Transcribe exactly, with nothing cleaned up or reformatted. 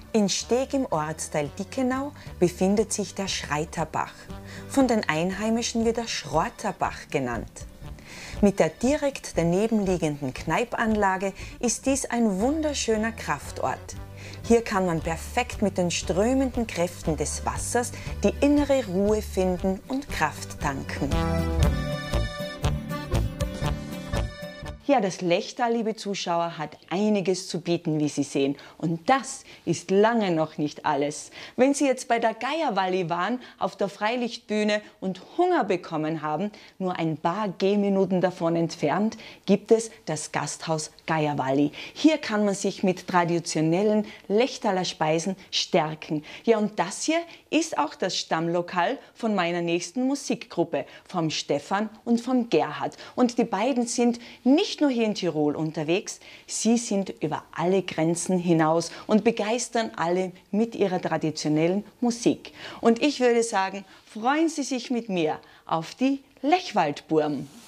In Steg im Ortsteil Dickenau befindet sich der Schreiterbach. Von den Einheimischen wird er Schroterbach genannt. Mit der direkt daneben liegenden Kneipanlage ist dies ein wunderschöner Kraftort. Hier kann man perfekt mit den strömenden Kräften des Wassers die innere Ruhe finden und Kraft tanken. Ja, das Lechtal, liebe Zuschauer, hat einiges zu bieten, wie Sie sehen. Und das ist lange noch nicht alles. Wenn Sie jetzt bei der Geierwalli waren, auf der Freilichtbühne und Hunger bekommen haben, nur ein paar Gehminuten davon entfernt, gibt es das Gasthaus Geierwalli. Hier kann man sich mit traditionellen Lechtaler Speisen stärken. Ja, und das hier ist auch das Stammlokal von meiner nächsten Musikgruppe, vom Stefan und vom Gerhard. Und die beiden sind nicht nur hier in Tirol unterwegs, sie sind über alle Grenzen hinaus und begeistern alle mit ihrer traditionellen Musik. Und ich würde sagen, freuen Sie sich mit mir auf die Lechwaldburm.